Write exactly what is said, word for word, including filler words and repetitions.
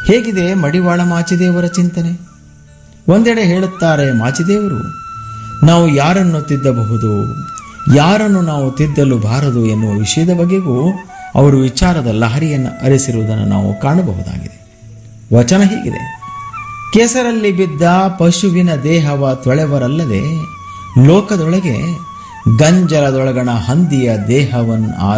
ಹೇಗಿದೆ ಮಡಿವಾಳ ಮಾಚಿದೇವರ ಚಿಂತನೆ? ಒಂದೆಡೆ ಹೇಳುತ್ತಾರೆ ಮಾಚಿದೇವರು, ನಾವು ಯಾರನ್ನು ತಿದ್ದಬಹುದು, ಯಾರನ್ನು ನಾವು ತಿದ್ದಲು ಬಾರದು ಎನ್ನುವ ವಿಷಯದ ಬಗೆಗೂ ಅವರು ವಿಚಾರದ ಲಹರಿಯನ್ನು ಅರಿಸಿರುವುದನ್ನು ನಾವು ಕಾಣಬಹುದಾಗಿದೆ. ವಚನ ಹೀಗಿದೆ: ಕೆಸರಲ್ಲಿ ಬಿದ್ದ ಪಶುವಿನ ದೇಹವ ತೊಳೆವರಲ್ಲದೆ ಲೋಕದೊಳಗೆ ಗಂಜಲದೊಳಗಣ ಹಂದಿಯ ದೇಹವನ್